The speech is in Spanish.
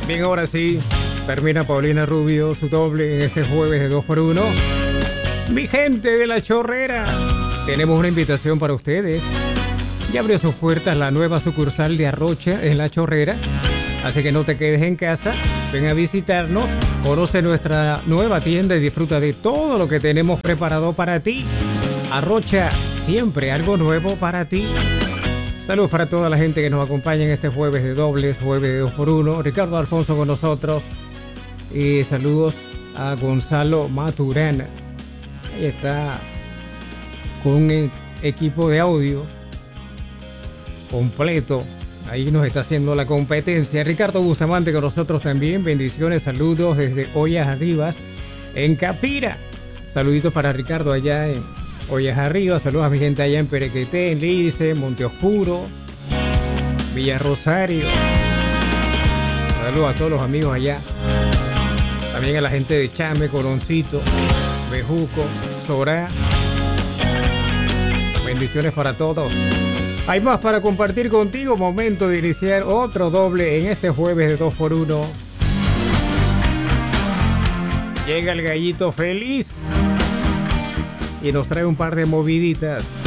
Bien, ahora sí, termina Paulina Rubio su doble en este jueves de 2x1. Mi gente de La Chorrera, tenemos una invitación para ustedes. Ya abrió sus puertas la nueva sucursal de Arrocha en La Chorrera, así que no te quedes en casa, ven a visitarnos, conoce nuestra nueva tienda y disfruta de todo lo que tenemos preparado para ti. Arrocha, siempre algo nuevo para ti. Saludos para toda la gente que nos acompaña en este jueves de dobles, jueves de 2x1. Ricardo Alfonso con nosotros. Y saludos a Gonzalo Maturana. Ahí está con un equipo de audio completo. Ahí nos está haciendo la competencia. Ricardo Bustamante con nosotros también. Bendiciones, saludos desde Ollas Arribas en Capira. Saluditos para Ricardo allá en Ollas Arriba, saludos a mi gente allá en Perequeté, en Lice, Monte Oscuro, Villa Rosario. Saludos a todos los amigos allá. También a la gente de Chame, Coloncito, Bejuco, Sorá. Bendiciones para todos. Hay más para compartir contigo. Momento de iniciar otro doble en este jueves de 2x1. Llega el gallito feliz y nos trae un par de moviditas.